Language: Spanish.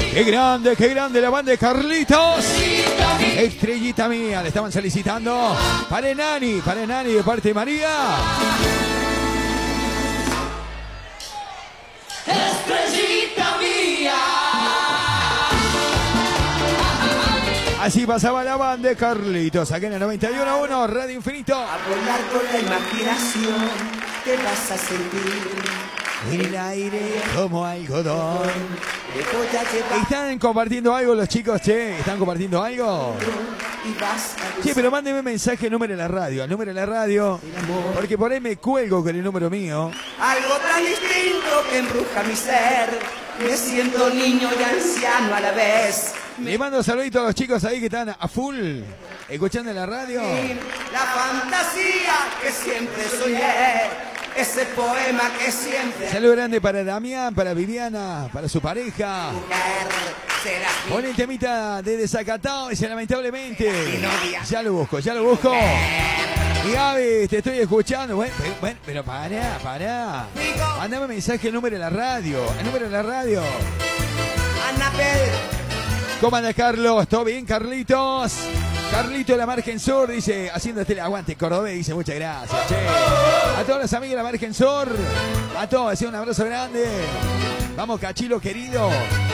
qué grande la banda de Carlitos. Estrellita mía, le estaban solicitando para Nani de parte de María. Estrellita mía. Así pasaba la banda de Carlitos, aquí en el 91.1 Radio Infinito. A volar con la imaginación, te vas a sentir en el aire como algodón. Te voy a llevar ¿Están compartiendo algo los chicos, che? ¿Están compartiendo algo? y vas a Sí, pero mándenme un mensaje al número de la radio, porque por ahí me cuelgo con el número mío. algo tan distinto que embruja mi ser. Me siento niño y anciano a la vez. Le mando saluditos a los chicos ahí que están a full, escuchando la radio. La fantasía que siempre soñé. Ese poema que siempre Saludo grande para Damián, para Viviana, para su pareja. serás mi Pon el temita de Desacatado, dice lamentablemente. novia. Ya lo busco. Y Gaby, te estoy escuchando. Bueno, pero pará. Mándame mensaje al número de la radio. Anabel. ¿Cómo anda Carlos? ¿Todo bien, Carlitos? Carlito de la Margen Sur dice, haciéndote el aguante cordobés, dice muchas gracias, che. A todos los amigos de la Margen Sur, a todos, un abrazo grande. Vamos, Cachilo querido.